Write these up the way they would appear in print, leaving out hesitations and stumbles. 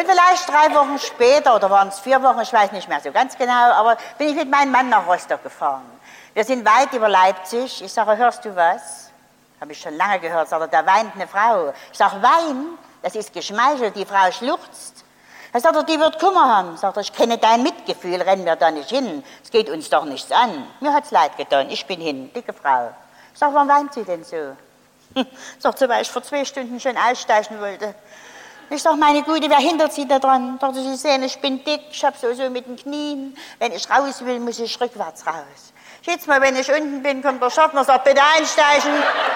vielleicht 3 Wochen später, oder waren es 4 Wochen, ich weiß nicht mehr so ganz genau, aber bin ich mit meinem Mann nach Rostock gefahren. Wir sind weit über Leipzig. Ich sage, hörst du was? Habe ich schon lange gehört. Sagt er, da weint eine Frau. Ich sage, Wein? Das ist geschmeichelt, die Frau schluchzt. Er sagt, die wird Kummer haben. Sagt er, ich kenne dein Mitgefühl, rennen wir da nicht hin. Es geht uns doch nichts an. Mir hat's leid getan, ich bin hin, dicke Frau. Ich sage, warum weint sie denn so? Sagt sie, weil ich vor 2 Stunden schon aussteigen wollte. Ich sage, meine Gute, wer hindert Sie da dran? Sagt sie sehen, ich bin dick, ich hab so mit den Knien. Wenn ich raus will, muss ich rückwärts raus. Jetzt mal, wenn ich unten bin, kommt der Schaffner, sagt, bitte einsteigen.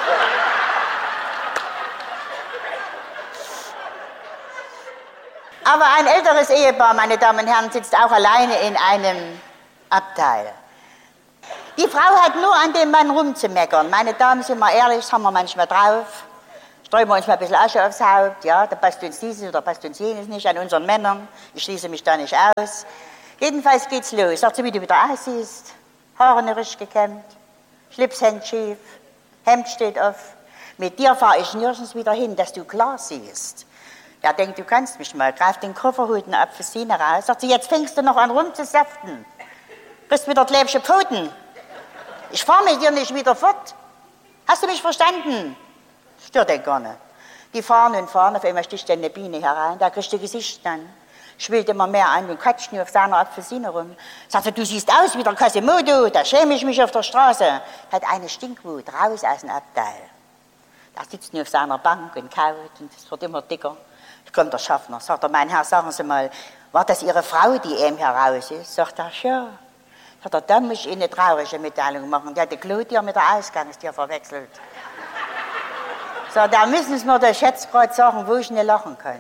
Aber ein älteres Ehepaar, meine Damen und Herren, sitzt auch alleine in einem Abteil. Die Frau hat nur an dem Mann rumzumeckern. Meine Damen, sind mal ehrlich, das haben wir manchmal drauf. Streuen wir uns mal ein bisschen Asche aufs Haupt, ja, da passt uns dieses oder passt uns jenes nicht an unseren Männern. Ich schließe mich da nicht aus. Jedenfalls geht's los. Sagt sie, wie du wieder aussiehst. Haare nicht richtig gekämmt, Schlipshemd schief, Hemd steht auf. Mit dir fahre ich nirgends wieder hin, dass du klar siehst. Der denkt, du kannst mich mal, greift den Koffer, holt eine Apfelsine raus. Sagt sie, jetzt fängst du noch an rumzusaften. Kriegst wieder klebsche Pfoten. Ich fahre mit dir nicht wieder fort. Hast du mich verstanden? Stört den gar nicht. Die fahren und fahren, auf einmal sticht eine Biene herein, da kriegst du Gesicht an. Schwillt immer mehr an und quatscht nur auf seiner Apfelsine rum. Sagt er, du siehst aus wie der Quasimodo, da schäme ich mich auf der Straße. Hat eine Stinkwut raus aus dem Abteil. Da sitzt nur auf seiner Bank und kaut und es wird immer dicker. Kommt der Schaffner, sagt er, mein Herr, sagen Sie mal, war das Ihre Frau, die eben heraus ist? Sagt er, ja. Sagt er, dann muss ich Ihnen eine traurige Mitteilung machen. Die hat die Claudia mit der Ausgangstür verwechselt. Sagt er, da müssen Sie mir doch jetzt gerade sagen, wo ich nicht lachen kann.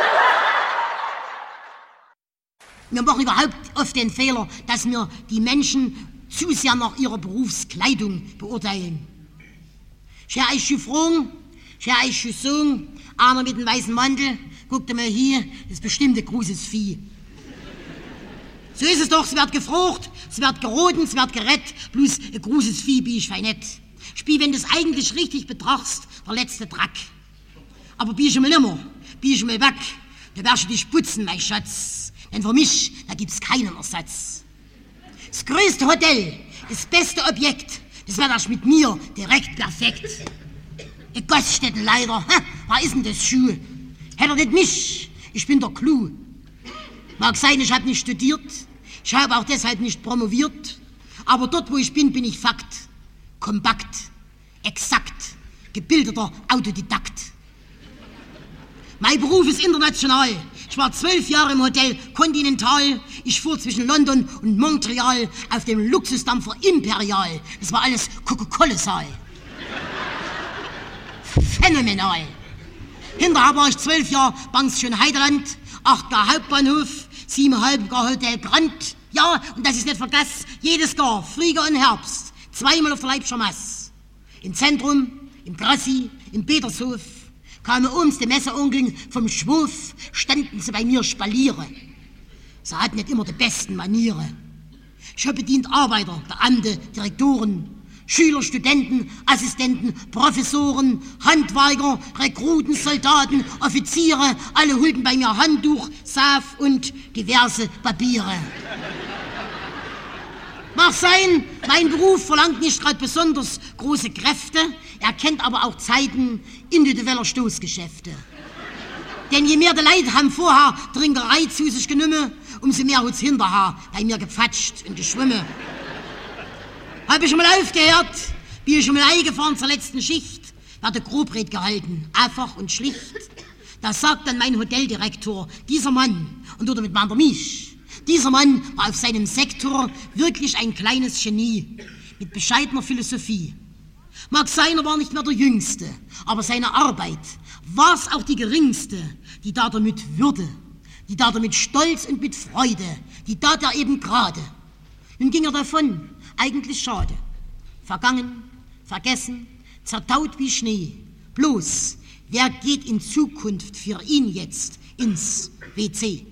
Wir machen überhaupt oft den Fehler, dass wir die Menschen zu sehr nach ihrer Berufskleidung beurteilen. Ich habe euch schon gefragt, ich habe euch schon gesagt, einer mit einem weißen Mantel, guckt mal hier, das ist bestimmt ein großes Vieh. So ist es doch, es wird gefrucht, es wird geroden, es wird gerettet, bloß ein großes Vieh bin ich fein nicht. Ich bin, wenn du es eigentlich richtig betrachtest, der letzte Drack. Aber bin ich mal nimmer, bin ich mal weg, da wirst du dich putzen, mein Schatz. Denn für mich, da gibt's keinen Ersatz. Das größte Hotel, das beste Objekt, das wäre das mit mir direkt perfekt. In Gaststätten leider, was ist denn das Schuh? Hätte er nicht mich, ich bin der Clou. Mag sein, ich habe nicht studiert, ich habe auch deshalb nicht promoviert, aber dort, wo ich bin ich Fakt, kompakt, exakt, gebildeter Autodidakt. Mein Beruf ist international. Ich war 12 Jahre im Hotel Continental. Ich fuhr zwischen London und Montreal auf dem Luxusdampfer Imperial. Das war alles kolossal. Phänomenal. Hinterher war ich 12 Jahre Pension Heideland, 8. Hauptbahnhof, 7,5 Gar Hotel Grand. Ja, und das ist nicht vergessen, jedes Jahr, Frühjahr und Herbst, 2-mal auf der Leipziger Messe. Im Zentrum, im Grassi, im Petershof, kamen oben die Messeonkeln vom Schwurf, standen sie bei mir Spaliere. Sie hatten nicht immer die besten Maniere. Ich habe bedient Arbeiter, Beamte, Direktoren, Schüler, Studenten, Assistenten, Professoren, Handwerker, Rekruten, Soldaten, Offiziere, alle holten bei mir Handtuch, Saft und diverse Papiere. Mag sein, mein Beruf verlangt nicht gerade besonders große Kräfte, er kennt aber auch Zeiten individueller Stoßgeschäfte. Denn je mehr die Leute haben vorher Trinkerei zu sich genommen, umso mehr hat's hinterher bei mir gepfatscht und geschwommen. Hab ich schon mal aufgehört, bin ich schon mal eingefahren zur letzten Schicht, werde Grobred gehalten, einfach und schlicht. Da sagt dann mein Hoteldirektor, dieser Mann, und oder mit meiner mich, dieser Mann war auf seinem Sektor wirklich ein kleines Genie, mit bescheidener Philosophie. Mag sein, er war nicht mehr der Jüngste, aber seine Arbeit war's auch die geringste, die tat er mit Würde, die tat er mit Stolz und mit Freude, die tat er eben gerade. Nun ging er davon, eigentlich schade. Vergangen, vergessen, zertaut wie Schnee. Bloß, wer geht in Zukunft für ihn jetzt ins WC?